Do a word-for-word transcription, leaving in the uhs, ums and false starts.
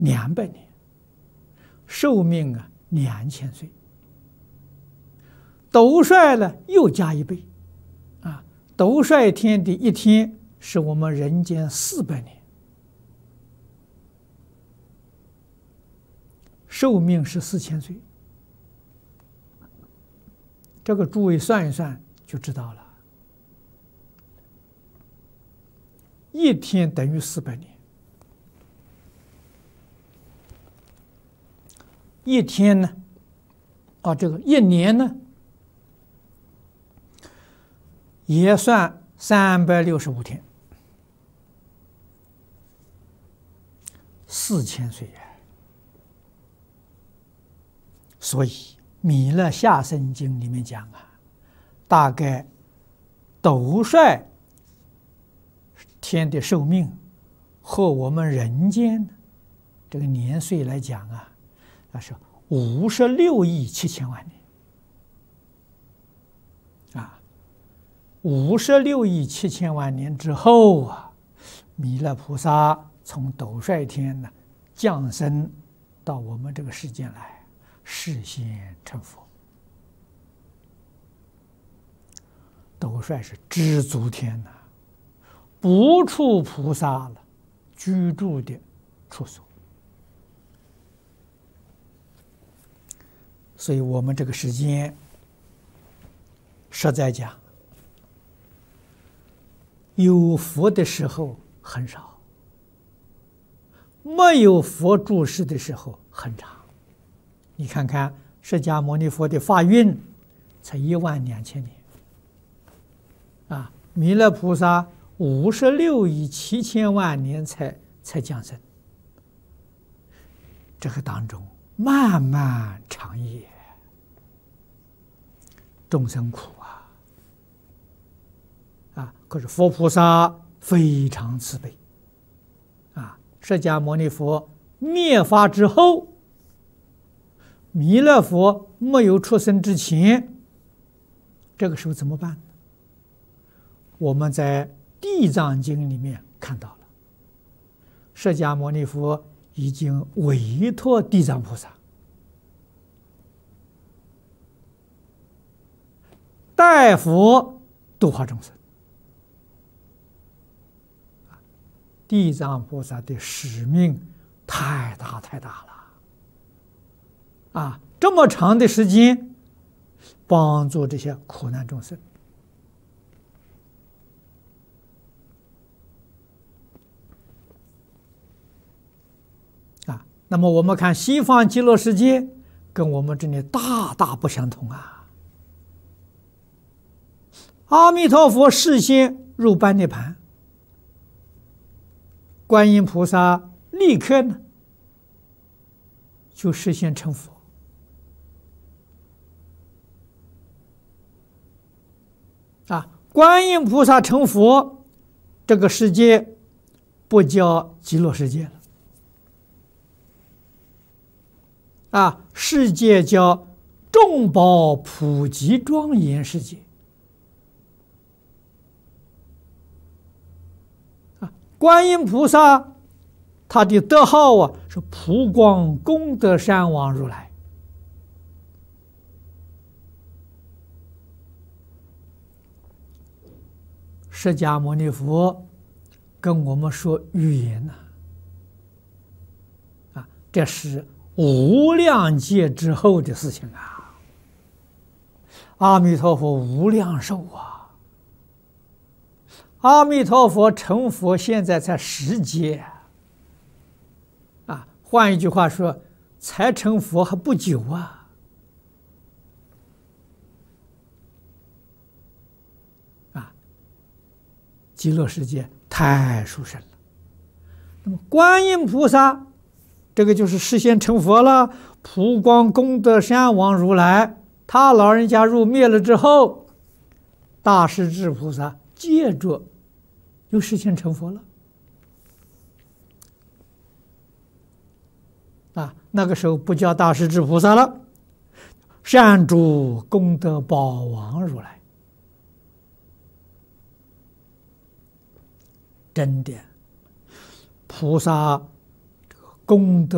两百年，寿命啊两千岁。斗率呢又加一倍，啊，斗率天的一天是我们人间四百年，寿命是四千岁。这个诸位算一算就知道了，一天等于四百年，一天呢，啊，这个一年呢，也算三百六十五天，四千岁呀。所以《弥勒下生经》里面讲啊，大概斗率天的寿命和我们人间这个年岁来讲啊，那是五十六亿七千万年啊，五十六亿七千万年之后啊，弥勒菩萨从斗率天呢降生到我们这个世间来。示现成佛，斗率是知足天呐、啊，不处菩萨了居住的处所。所以我们这个时间，实在讲，有佛的时候很少，没有佛住世的时候很长。你看看释迦牟尼佛的法运才一万两千年，啊，弥勒菩萨五十六亿七千万年才才降生，这个当中漫漫长夜，众生苦啊，啊，可是佛菩萨非常慈悲，啊，释迦牟尼佛灭法之后。弥勒佛没有出生之前，这个时候怎么办呢？我们在《地藏经》里面看到了，释迦牟尼佛已经委托地藏菩萨代佛度化众生。地藏菩萨的使命太大太大了。啊，这么长的时间帮助这些苦难众生，啊，那么我们看西方极乐世界跟我们这里大大不相同啊。阿弥陀佛示现入般涅盘，观音菩萨立刻呢就示现成佛。啊，观音菩萨成佛，这个世界不叫极乐世界了，啊，世界叫众宝普及庄严世界。啊，观音菩萨他的德号啊是普光功德山王如来。释迦牟尼佛跟我们说语言呢，啊，这是无量劫之后的事情啊。阿弥陀佛无量寿啊，阿弥陀佛成佛现在才十劫啊，换一句话说，才成佛还不久啊。极乐世界太殊胜了。那么观音菩萨，这个就是实现成佛了。普光功德山王如来，他老人家入灭了之后，大势至菩萨接着又实现成佛了。啊，那个时候不叫大势至菩萨了，善主功德宝王如来。真的，菩萨这个功德